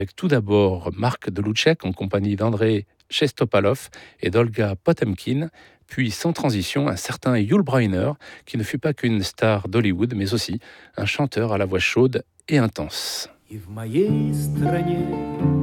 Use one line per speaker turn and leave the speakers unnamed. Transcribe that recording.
avec tout d'abord Marc Delouchek en compagnie d'André Chestopalov et d'Olga Potemkin, puis sans transition un certain Yul Brynner, qui ne fut pas qu'une star d'Hollywood, mais aussi un chanteur à la voix chaude et intense.
И в моей стране